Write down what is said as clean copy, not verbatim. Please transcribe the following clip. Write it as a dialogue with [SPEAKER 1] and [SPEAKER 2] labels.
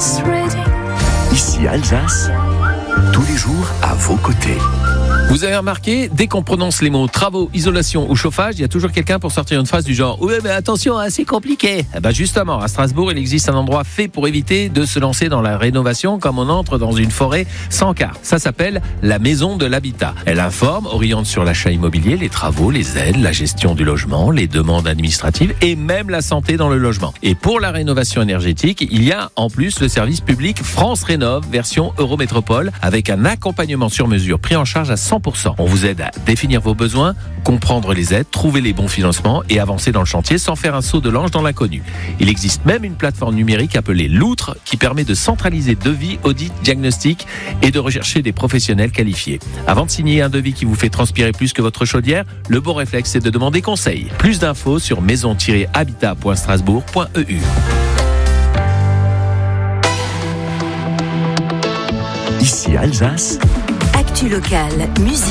[SPEAKER 1] Ici Alsace, tous les jours à vos côtés.
[SPEAKER 2] Vous avez remarqué, dès qu'on prononce les mots travaux, isolation ou chauffage, il y a toujours quelqu'un pour sortir une phrase du genre « Oui, mais attention, c'est compliqué ». Justement, à Strasbourg, il existe un endroit fait pour éviter de se lancer dans la rénovation comme on entre dans une forêt sans quart. Ça s'appelle la Maison de l'Habitat. Elle informe, oriente sur l'achat immobilier, les travaux, les aides, la gestion du logement, les demandes administratives et même la santé dans le logement. Et pour la rénovation énergétique, il y a en plus le service public France Rénov, version Eurométropole, avec un accompagnement sur mesure pris en charge à 100%. On vous aide à définir vos besoins, comprendre les aides, trouver les bons financements et avancer dans le chantier sans faire un saut de l'ange dans l'inconnu. Il existe même une plateforme numérique appelée Loutre qui permet de centraliser devis, audits, diagnostics et de rechercher des professionnels qualifiés. Avant de signer un devis qui vous fait transpirer plus que votre chaudière, le bon réflexe c'est de demander conseil. Plus d'infos sur maison-habitat.strasbourg.eu.
[SPEAKER 1] Ici Alsace.
[SPEAKER 3] Actu locale, musique.